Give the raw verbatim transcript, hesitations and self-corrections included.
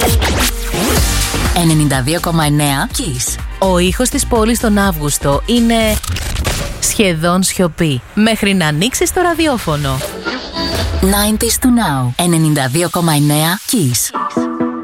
ενενήντα δύο κόμμα εννέα Kiss. Ο ήχος της πόλης τον Αύγουστο είναι σχεδόν σιωπή, μέχρι να ανοίξεις το ραδιόφωνο. ενενήντα του Now, ενενήντα δύο κόμμα εννέα Kiss.